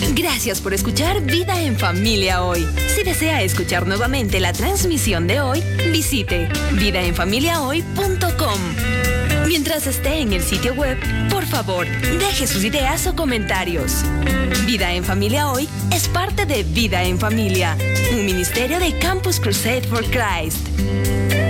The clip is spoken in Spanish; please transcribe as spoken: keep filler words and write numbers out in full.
Gracias por escuchar Vida en Familia hoy. Si desea escuchar nuevamente la transmisión de hoy, visite vida en familia hoy punto com. Mientras esté en el sitio web, por favor, deje sus ideas o comentarios. Vida en Familia Hoy es parte de Vida en Familia, un ministerio de Campus Crusade for Christ.